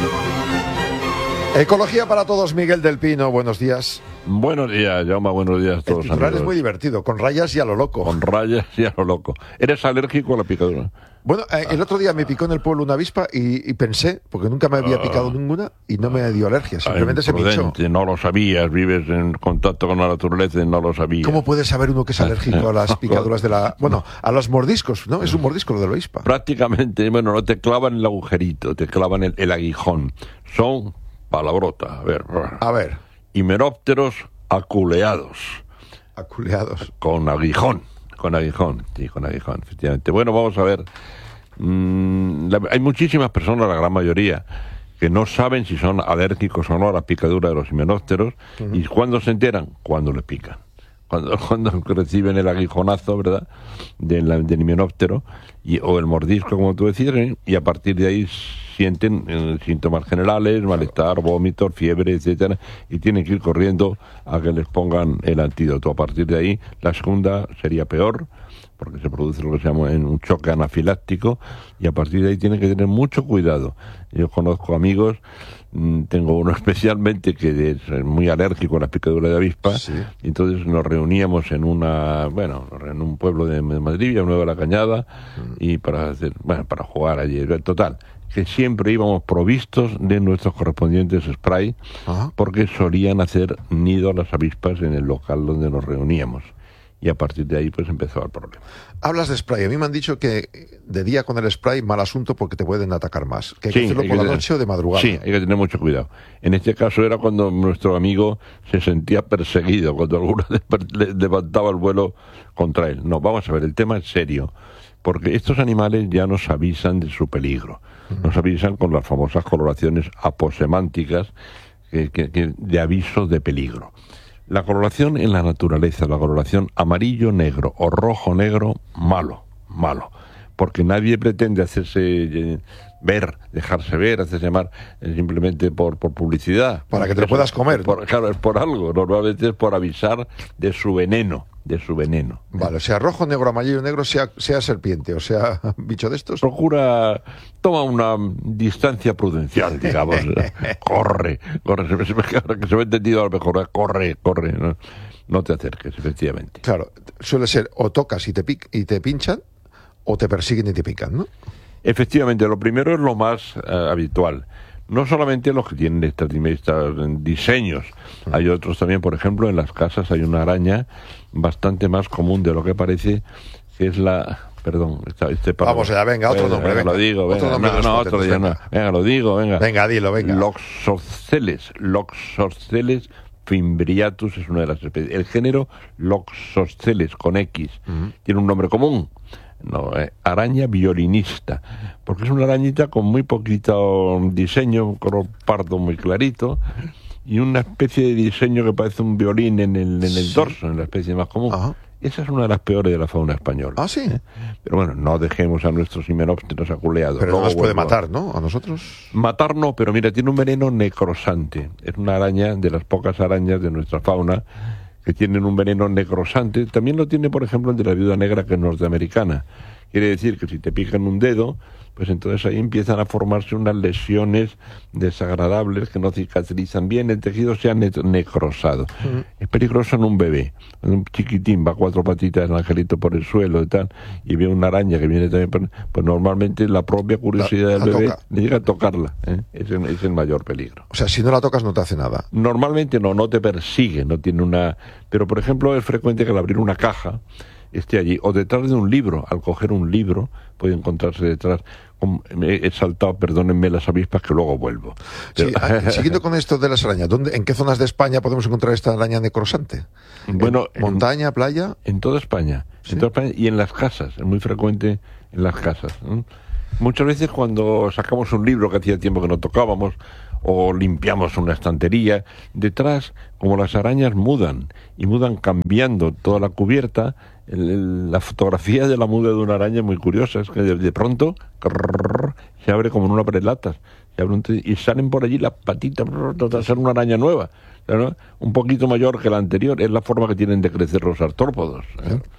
Ecología para todos, Miguel del Pino, buenos días. Buenos días, Jaume, buenos días a todos. El titular es muy divertido, con rayas y a lo loco. Con rayas y a lo loco. ¿Eres alérgico a la picadura? Bueno, el otro día me picó en el pueblo una avispa y pensé, porque nunca me había picado ninguna y no me dio alergia, simplemente se pinchó. No lo sabías, vives en contacto con la naturaleza y no lo sabías. ¿Cómo puede saber uno que es alérgico a las picaduras de la... Bueno, a los mordiscos, ¿no? Es un mordisco lo de la avispa. Prácticamente, bueno, no te clavan el agujerito, te clavan el aguijón. Son palabrotas, a ver. Himenópteros aculeados. Aculeados. Con aguijón, sí, con aguijón, efectivamente. Bueno, vamos a ver. Hay muchísimas personas, la gran mayoría, que no saben si son alérgicos o no a la picadura de los himenópteros. ¿Y cuándo se enteran? Cuando les pican. Cuando reciben el aguijonazo, ¿verdad?, del himenóptero, o el mordisco, como tú decías, y a partir de ahí sienten síntomas generales, malestar, vómitos, fiebre, etcétera, y tienen que ir corriendo a que les pongan el antídoto. A partir de ahí, la segunda sería peor, porque se produce lo que se llama un choque anafiláctico, y a partir de ahí tienen que tener mucho cuidado. Yo conozco amigos, tengo uno especialmente que es muy alérgico a la picadura de avispa, sí. Y entonces nos reuníamos en un pueblo de Madrid, Villanueva de la Cañada, y para jugar allí. Total, que siempre íbamos provistos de nuestros correspondientes spray, porque solían hacer nido a las avispas en el local donde nos reuníamos. Y a partir de ahí pues empezó el problema. Hablas de spray. A mí me han dicho que de día con el spray, mal asunto porque te pueden atacar más. Que hay que hacerlo por la noche o de madrugada. Sí, hay que tener mucho cuidado. En este caso era cuando nuestro amigo se sentía perseguido, cuando alguno levantaba el vuelo contra él. No, vamos a ver, el tema es serio. Porque estos animales ya nos avisan de su peligro. Nos avisan con las famosas coloraciones aposemánticas de aviso de peligro. La coloración en la naturaleza, la coloración amarillo-negro o rojo-negro, malo. Porque nadie pretende hacerse ver, dejarse ver, hacerse llamar simplemente por publicidad. Para que te lo puedas comer. Claro, es por algo. Normalmente es por avisar de su veneno. Vale, o sea, rojo, negro, amarillo, negro, sea serpiente, o sea, bicho de estos. Toma una distancia prudencial, digamos. corre, ahora que se me ha entendido a lo mejor, corre, no te acerques, efectivamente. Claro, suele ser o tocas y te pinchan, o te persiguen y te pican, ¿no? Efectivamente, lo primero es lo más habitual. No solamente los que tienen estos diseños, hay otros también, por ejemplo, en las casas hay una araña bastante más común de lo que parece, que es la... Perdón, vamos allá, venga, otro nombre, venga. Lo digo, venga. Otro día no. Venga, lo digo, venga. Venga, dilo, venga. Loxosceles fimbriatus es una de las especies. El género Loxosceles, con X, tiene un nombre común. No, araña violinista, porque es una arañita con muy poquito diseño, un color pardo muy clarito, y una especie de diseño que parece un violín en el dorso, en la especie más común. Esa es una de las peores de la fauna española. Ah, sí. Pero bueno, no dejemos a nuestros himenópteros aculeados. Pero no nos puede matar, ¿no? A nosotros. Matar no, pero mira, tiene un veneno necrosante. Es una araña de las pocas arañas de nuestra fauna que tienen un veneno necrosante. También lo tiene, por ejemplo, el de la viuda negra, que es norteamericana. Quiere decir que si te pican un dedo, pues entonces ahí empiezan a formarse unas lesiones desagradables que no cicatrizan bien, el tejido se ha necrosado. Es peligroso en un bebé. Un chiquitín va a cuatro patitas el angelito por el suelo y tal, y ve una araña que viene también, pues normalmente la propia curiosidad del bebé le llega a tocarla. Es el mayor peligro. O sea, si no la tocas no te hace nada. Normalmente no te persigue, no tiene una... Pero, por ejemplo, es frecuente que al abrir una caja esté allí, o detrás de un libro. Al coger un libro puede encontrarse detrás. He saltado, perdónenme, las avispas, que luego vuelvo. Pero... Sí, siguiendo con esto de las arañas, ¿en qué zonas de España podemos encontrar esta araña necrosante? Bueno, ¿montaña, playa? En toda España. ¿Sí? En toda España y en las casas, es muy frecuente en las casas. Muchas veces cuando sacamos un libro que hacía tiempo que no tocábamos, o limpiamos una estantería, detrás, como las arañas mudan cambiando toda la cubierta, la fotografía de la muda de una araña es muy curiosa, es que de pronto se abre como en una prelatas, y salen por allí las patitas, a ser una araña nueva, ¿no? Un poquito mayor que la anterior. Es la forma que tienen de crecer los artrópodos, ¿eh?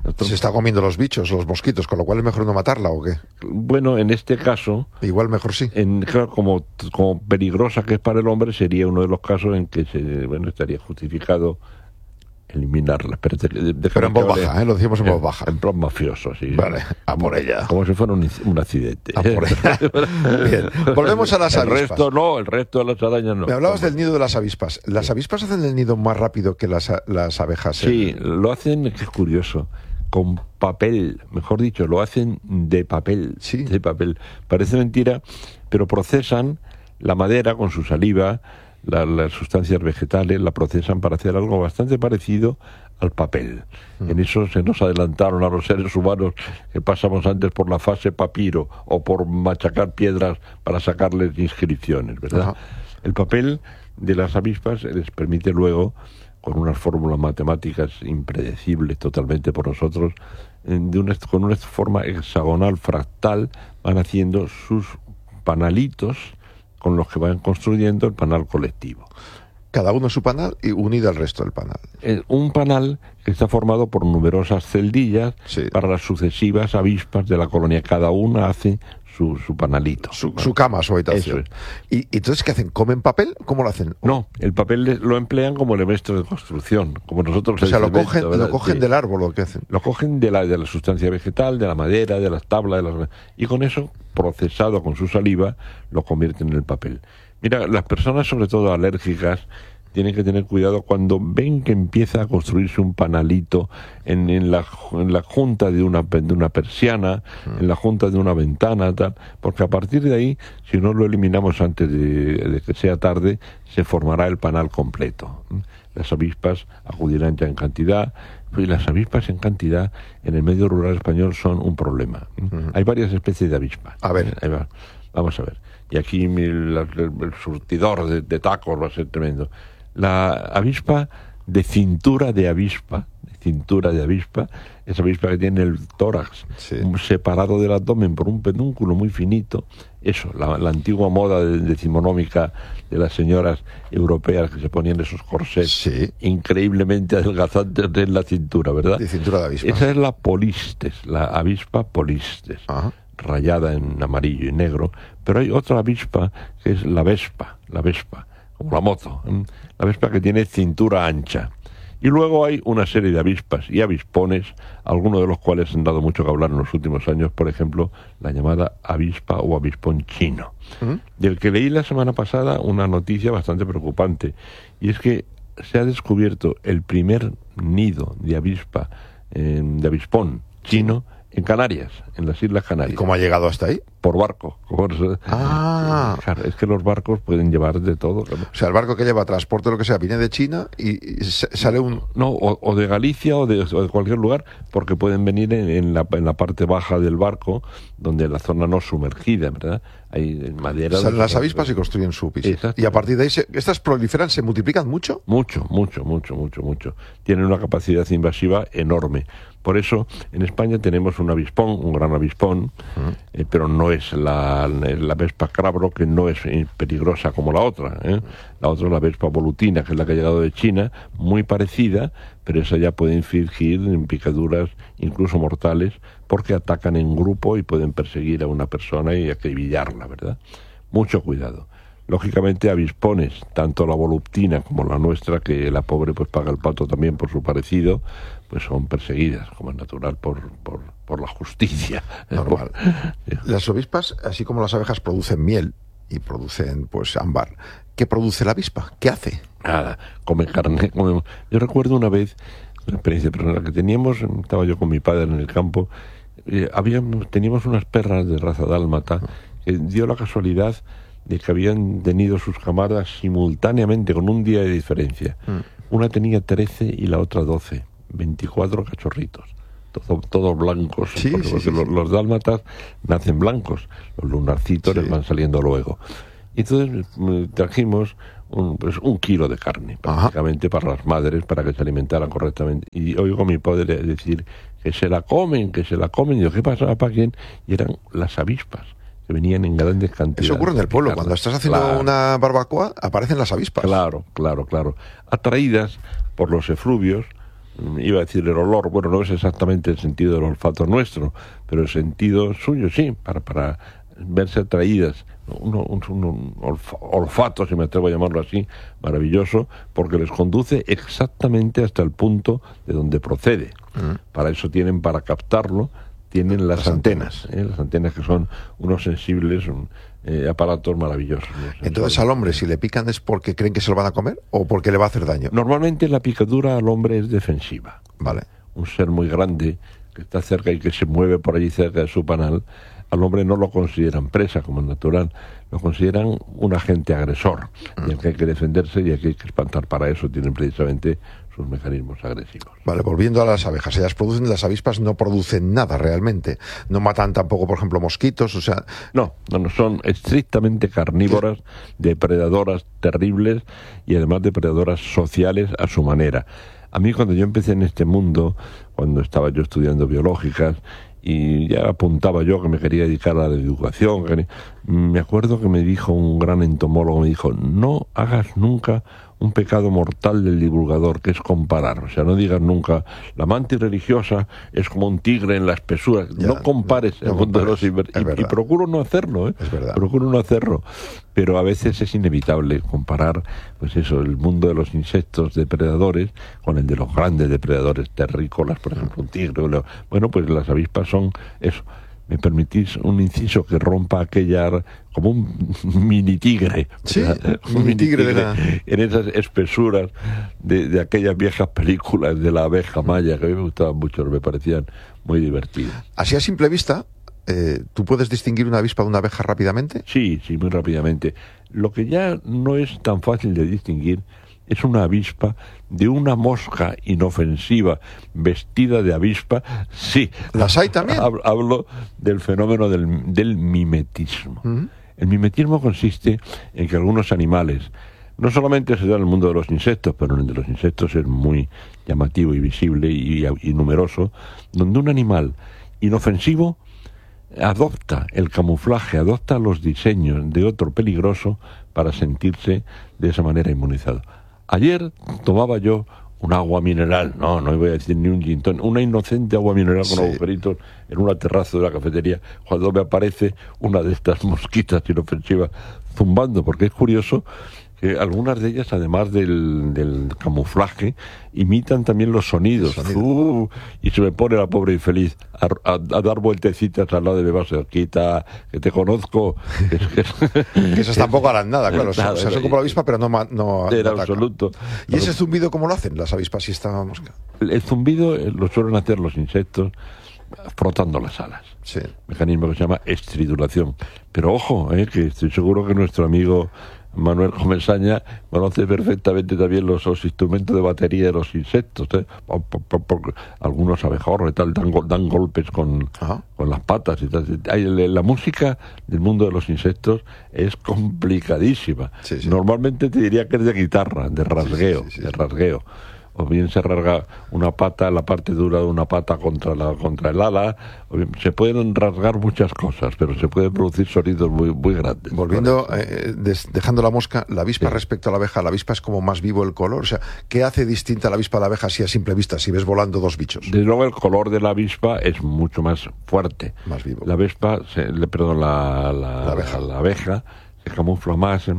Se está comiendo los bichos, los mosquitos, con lo cual es mejor no matarla, ¿o qué? Bueno, en este caso... Igual mejor sí. Claro, como peligrosa que es para el hombre, sería uno de los casos en que estaría justificado eliminarla. Pero en voz baja, lo decimos en voz baja. En plan mafioso, sí. Vale, a por ella. Como si fuera un accidente. A por ella. Bien, volvemos a las avispas. El resto de las arañas no. Me hablabas del nido de las avispas. ¿Las avispas hacen el nido más rápido que las abejas? Sí, lo hacen, que es curioso, con papel, mejor dicho, lo hacen de papel. Sí. De papel. Parece mentira, pero procesan la madera con su saliva, las sustancias vegetales, la procesan para hacer algo bastante parecido al papel. En eso se nos adelantaron a los seres humanos, que pasamos antes por la fase papiro o por machacar piedras para sacarles inscripciones, ¿verdad? El papel de las avispas les permite luego, con unas fórmulas matemáticas impredecibles totalmente por nosotros, con una forma hexagonal fractal, van haciendo sus panalitos con los que van construyendo el panal colectivo. Cada uno su panal y unido al resto del panal. Un panal que está formado por numerosas celdillas para las sucesivas avispas de la colonia. Cada una hace su panalito. Su cama, su habitación. Eso es. ¿Y entonces qué hacen? ¿Comen papel? ¿Cómo lo hacen? No, el papel lo emplean como elemento de construcción, como nosotros. O sea, lo cogen del árbol, ¿o qué hacen? Lo cogen de la sustancia vegetal, de la madera, de las tablas, y con eso, procesado con su saliva, lo convierten en el papel. Mira, las personas, sobre todo alérgicas, tienen que tener cuidado cuando ven que empieza a construirse un panalito en la junta de una persiana, en la junta de una ventana, tal, porque a partir de ahí, si no lo eliminamos antes de que sea tarde, se formará el panal completo. Las avispas acudirán ya en cantidad, y las avispas en cantidad en el medio rural español son un problema. Hay varias especies de avispas. A ver. Vamos a ver. Y aquí el surtidor de tacos va a ser tremendo. La avispa de cintura de avispa, esa avispa que tiene el tórax separado del abdomen por un pedúnculo muy finito, eso, la antigua moda decimonómica de las señoras europeas que se ponían esos corsés increíblemente adelgazantes en la cintura, ¿verdad? De cintura de avispa. Esa es la polistes, la avispa polistes. Ajá. Rayada en amarillo y negro, pero hay otra avispa que es la vespa, como la moto, la vespa que tiene cintura ancha. Y luego hay una serie de avispas y avispones, algunos de los cuales han dado mucho que hablar en los últimos años, por ejemplo, la llamada avispa o avispón chino, del que leí la semana pasada una noticia bastante preocupante, y es que se ha descubierto el primer nido de avispa, de avispón chino, en Canarias, en las Islas Canarias. ¿Y cómo ha llegado hasta ahí? Por barco. Claro, es que los barcos pueden llevar de todo. O sea, el barco que lleva transporte, lo que sea, viene de China y sale un... No, o de Galicia o de cualquier lugar, porque pueden venir en la parte baja del barco, donde la zona no sumergida, ¿verdad? Hay madera... Salen las avispas y construyen su piso. Y a partir de ahí, ¿estas proliferan, se multiplican mucho? Mucho. Tienen una capacidad invasiva enorme. Por eso, en España tenemos un avispón, un gran avispón, pero no es la vespa crabro, que no es peligrosa como la otra. La otra es la vespa volutina, que es la que ha llegado de China, muy parecida, pero esa ya puede infligir en picaduras incluso mortales, porque atacan en grupo y pueden perseguir a una persona y acribillarla, ¿verdad? Mucho cuidado. Lógicamente, avispones, tanto la voluptina como la nuestra, que la pobre pues paga el pato también por su parecido, pues son perseguidas, como es natural, por la justicia. Normal. Las avispas, así como las abejas, producen miel y producen pues ámbar. ¿Qué produce la avispa? ¿Qué hace? Nada, come carne. Yo recuerdo una vez, una experiencia personal que teníamos, estaba yo con mi padre en el campo, teníamos unas perras de raza dálmata, que dio la casualidad de que habían tenido sus camadas simultáneamente, con un día de diferencia. Una tenía 13 y la otra 12, 24 cachorritos, todos blancos, porque los dálmatas nacen blancos, los lunarcitos les van saliendo luego. Y entonces trajimos un kilo de carne, prácticamente para las madres, para que se alimentaran correctamente. Y oigo a mi padre decir que se la comen. Y yo, ¿qué pasa, para quién? Y eran las avispas, que venían en grandes cantidades. Eso ocurre en el pueblo. Cuando estás haciendo una barbacoa, aparecen las avispas. Claro. Atraídas por los efluvios iba a decir el olor, bueno, no es exactamente el sentido del olfato nuestro, pero el sentido suyo sí, para verse atraídas, un olfato, si me atrevo a llamarlo así, maravilloso, porque les conduce exactamente hasta el punto de donde procede. Para eso tienen, para captarlo, tienen las antenas, las antenas que son unos sensibles aparatos maravillosos. Entonces al hombre, si le pican, ¿es porque creen que se lo van a comer o porque le va a hacer daño? Normalmente la picadura al hombre es defensiva. Vale. Un ser muy grande que está cerca y que se mueve por allí cerca de su panal, al hombre no lo consideran presa como es natural, lo consideran un agente agresor, y al que hay que defenderse y al que hay que espantar. Para eso tienen precisamente sus mecanismos agresivos. Vale, volviendo a las abejas, ellas producen, las avispas no producen nada realmente, no matan tampoco, por ejemplo, mosquitos, o sea... No, son estrictamente carnívoras, depredadoras terribles y además depredadoras sociales a su manera. A mí cuando yo empecé en este mundo, cuando estaba yo estudiando biológicas, y ya apuntaba yo que me quería dedicar a la educación, me acuerdo que me dijo un gran entomólogo, me dijo, no hagas nunca un pecado mortal del divulgador, que es comparar. O sea, no digas nunca, la mantis religiosa es como un tigre en la espesura. Ya, no compares el mundo de los y procuro no hacerlo, Es verdad. Procuro no hacerlo. Pero a veces es inevitable comparar, pues eso, el mundo de los insectos depredadores con el de los grandes depredadores terrícolas, por ejemplo, un tigre. Bueno, pues las avispas son eso. ¿Me permitís un inciso que rompa aquella, como un mini tigre? Sí, un mini tigre en esas espesuras de aquellas viejas películas de la abeja maya, que a mí me gustaban mucho, me parecían muy divertidas. Así a simple vista, ¿tú puedes distinguir una avispa de una abeja rápidamente? Sí, muy rápidamente. Lo que ya no es tan fácil de distinguir es una avispa de una mosca inofensiva vestida de avispa. Sí. ¿Las hay también? Hablo del fenómeno del mimetismo. El mimetismo consiste en que algunos animales, no solamente se da en el mundo de los insectos, pero en el de los insectos es muy llamativo y visible y numeroso, donde un animal inofensivo adopta el camuflaje, adopta los diseños de otro peligroso para sentirse de esa manera inmunizado. Ayer tomaba yo un agua mineral, no voy a decir ni un gin tonic, una inocente agua mineral con agujeritos en una terraza de la cafetería, cuando me aparece una de estas mosquitas inofensivas zumbando, porque es curioso que algunas de ellas, además del camuflaje, imitan también los sonidos. Y se me pone la pobre infeliz a dar vueltecitas al lado de mi vaso. Quita, que te conozco. Que esas tampoco harán nada, claro. Se hacen como la avispa, pero no en absoluto. ¿Y ese zumbido cómo lo hacen las avispas si está mosca? El zumbido lo suelen hacer los insectos frotando las alas. Sí. Mecanismo que se llama estridulación. Pero ojo, que estoy seguro que nuestro amigo Manuel Comesaña conoce perfectamente también los instrumentos de batería de los insectos, algunos abejorros y tal dan golpes con las patas y tal. La música del mundo de los insectos es complicadísima. Sí. Normalmente te diría que es de guitarra, de rasgueo, de rasgueo. O bien se rasga una pata, la parte dura de una pata contra el ala, o bien, se pueden rasgar muchas cosas, pero se pueden producir sonidos muy grandes. Volviendo, dejando la mosca, la avispa respecto a la abeja es como más vivo el color, o sea, ¿qué hace distinta la avispa a la abeja así a simple vista, si ves volando dos bichos? Desde luego el color de la avispa es mucho más fuerte. Más vivo. La avispa, la abeja se camufla más, es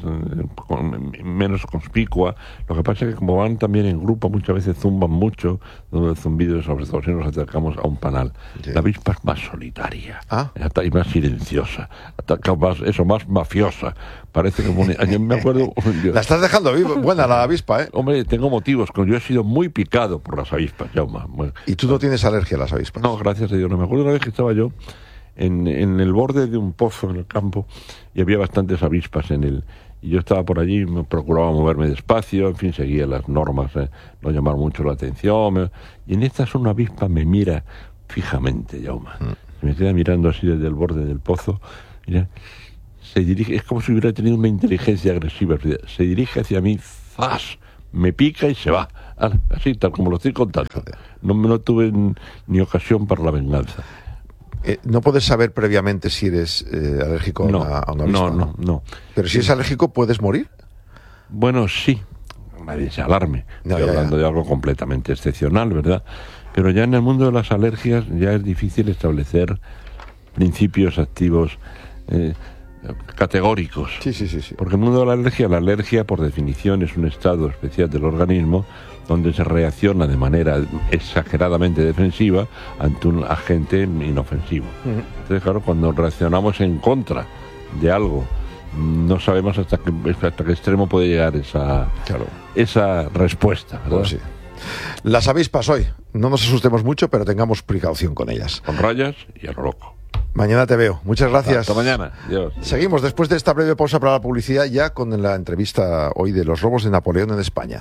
menos conspicua. Lo que pasa es que como van también en grupo, muchas veces zumban mucho, donde el zumbido, sobre todo si nos acercamos a un panal. Sí. La avispa es más solitaria y más silenciosa, más mafiosa. Parece como yo me acuerdo. La estás dejando buena la avispa, ¿eh? Hombre, tengo motivos. Yo he sido muy picado por las avispas, Jaume. ¿Y tú no tienes alergia a las avispas? No, gracias a Dios. No me acuerdo una vez que estaba yo en el borde de un pozo en el campo y había bastantes avispas en él. Y yo estaba por allí, me procuraba moverme despacio, en fin, seguía las normas, no llamar mucho la atención. Y en estas una avispa me mira fijamente, Jaume. Me queda mirando así desde el borde del pozo. Mira, se dirige, es como si hubiera tenido una inteligencia agresiva. Se dirige hacia mí, ¡zas!, me pica y se va. Así, tal como lo estoy contando. No tuve ni ocasión para la venganza. No puedes saber previamente si eres alérgico a una avispa. No. Pero si es alérgico, ¿puedes morir? Bueno, sí. nadie se alarme. No, Estoy hablando de algo completamente excepcional, ¿verdad? Pero ya en el mundo de las alergias ya es difícil establecer principios activos categóricos. Sí. Porque el mundo de la alergia por definición es un estado especial del organismo donde se reacciona de manera exageradamente defensiva ante un agente inofensivo. Entonces, claro, cuando reaccionamos en contra de algo, no sabemos hasta qué extremo puede llegar esa respuesta, ¿verdad? Pues sí. Las avispas hoy, no nos asustemos mucho, pero tengamos precaución con ellas. Con rayas y a lo loco. Mañana te veo. Muchas gracias. Hasta mañana. Adiós. Seguimos después de esta breve pausa para la publicidad, ya con la entrevista hoy de los robos de Napoleón en España.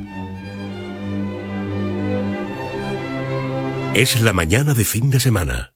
Es la mañana de fin de semana.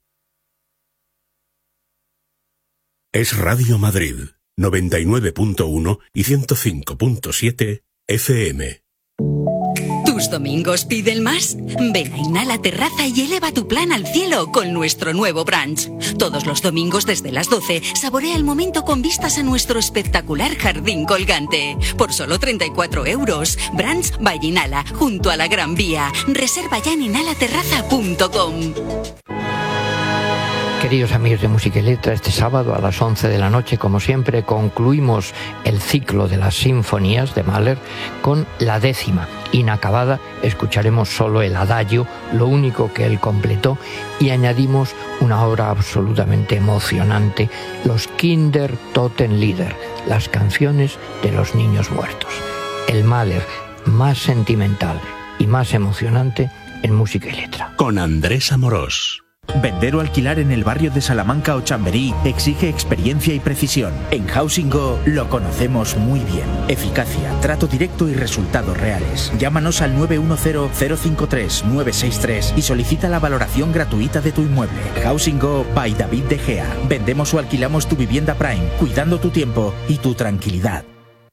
Es Radio Madrid, 99.1 y 105.7 FM. ¿Tus domingos piden más? Ven a Inhala Terraza y eleva tu plan al cielo con nuestro nuevo brunch. Todos los domingos desde las 12, saborea el momento con vistas a nuestro espectacular jardín colgante. Por solo 34 €. Brunch by Inhala, junto a la Gran Vía. Reserva ya en inhalaterraza.com. Queridos amigos de Música y Letra, este sábado a las 11 de la noche, como siempre, concluimos el ciclo de las sinfonías de Mahler con la 10ª, inacabada. Escucharemos solo el adagio, lo único que él completó, y añadimos una obra absolutamente emocionante, los Kindertotenlieder, las canciones de los niños muertos. El Mahler más sentimental y más emocionante en Música y Letra. Con Andrés Amorós. Vender o alquilar en el barrio de Salamanca o Chamberí exige experiencia y precisión. En Housing Go lo conocemos muy bien. Eficacia, trato directo y resultados reales. Llámanos al 910-053-963 y solicita la valoración gratuita de tu inmueble. Housing Go by David De Gea. Vendemos o alquilamos tu vivienda Prime, cuidando tu tiempo y tu tranquilidad.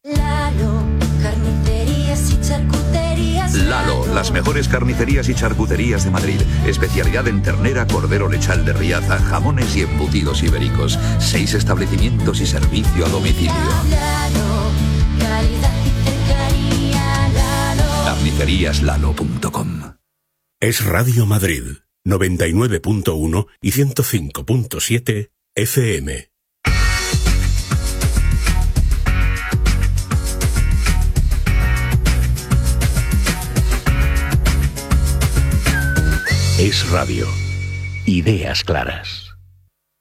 Lalo, las mejores carnicerías y charcuterías de Madrid. Especialidad en ternera, cordero lechal de Riaza, jamones y embutidos ibéricos. 6 establecimientos y servicio a domicilio. Carniceríaslalo.com. Es Radio Madrid, 99.1 y 105.7 FM. Es Radio. Ideas claras.